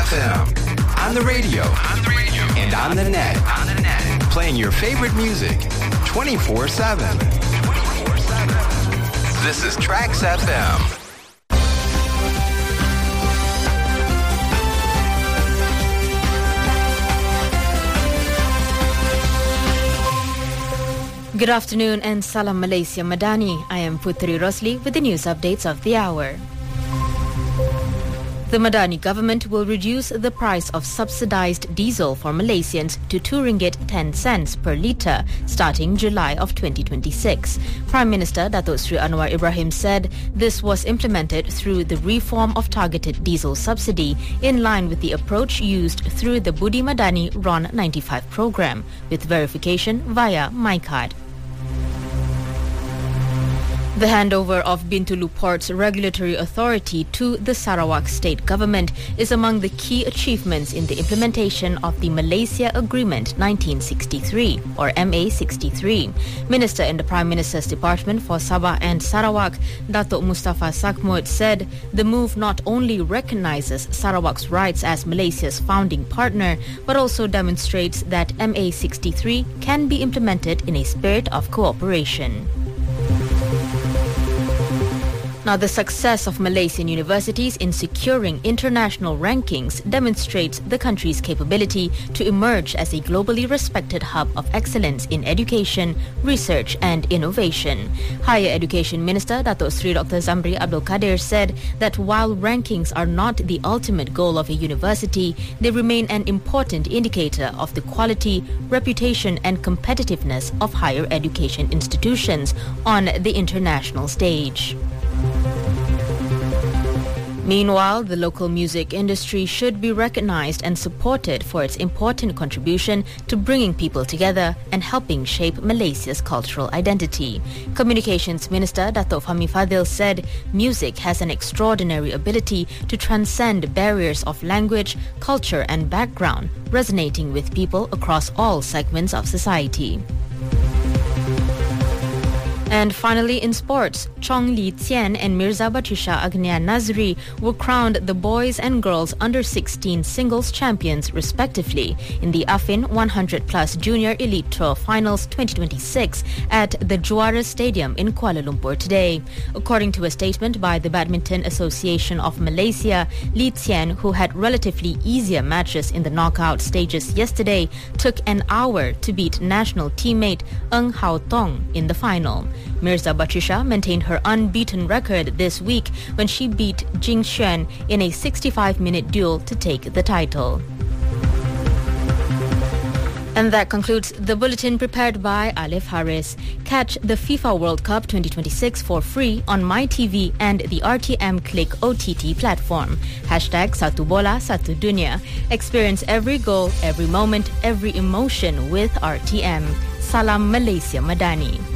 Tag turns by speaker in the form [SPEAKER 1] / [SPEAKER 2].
[SPEAKER 1] FM. On the radio. And on the net. Playing your favorite music 24/7. This is Trax FM.
[SPEAKER 2] Good afternoon and Salam Malaysia Madani. I am Putri Rosli with the news updates of the hour. The Madani government will reduce the price of subsidized diesel for Malaysians to 2 ringgit 10 cents per litre starting July of 2026. Prime Minister Datuk Sri Anwar Ibrahim said this was implemented through the reform of targeted diesel subsidy in line with the approach used through the Budi Madani RON 95 program with verification via MyCard. The handover of Bintulu Port's regulatory authority to the Sarawak state government is among the key achievements in the implementation of the Malaysia Agreement 1963 or MA63. Minister in the Prime Minister's Department for Sabah and Sarawak, Datuk Mustafa Sakmud, said the move not only recognizes Sarawak's rights as Malaysia's founding partner but also demonstrates that MA63 can be implemented in a spirit of cooperation. Now, the success of Malaysian universities in securing international rankings demonstrates the country's capability to emerge as a globally respected hub of excellence in education, research and innovation. Higher Education Minister Datuk Sri Dr. Zamri Abdul Kadir said that while rankings are not the ultimate goal of a university, they remain an important indicator of the quality, reputation and competitiveness of higher education institutions on the international stage. Meanwhile, the local music industry should be recognized and supported for its important contribution to bringing people together and helping shape Malaysia's cultural identity. Communications Minister Datuk Fahmi Fadil said music has an extraordinary ability to transcend barriers of language, culture and background, resonating with people across all segments of society. And finally, in sports, Chong Li Tian and Mirza Batrisha Agnia Nazri were crowned the boys and girls under-16 singles champions respectively in the AFIN 100 Plus Junior Elite Tour Finals 2026 at the Juara Stadium in Kuala Lumpur today. According to a statement by the Badminton Association of Malaysia, Li Tian, who had relatively easier matches in the knockout stages yesterday, took an hour to beat national teammate Ng Hao Tong in the final. Mirza Batrisha maintained her unbeaten record this week when she beat Jing Xuan in a 65-minute duel to take the title. And that concludes the bulletin prepared by Alif Haris. Catch the FIFA World Cup 2026 for free on MyTV and the RTM Click OTT platform. #Satu Bola Satu Dunia. Experience every goal, every moment, every emotion with RTM. Salam Malaysia Madani.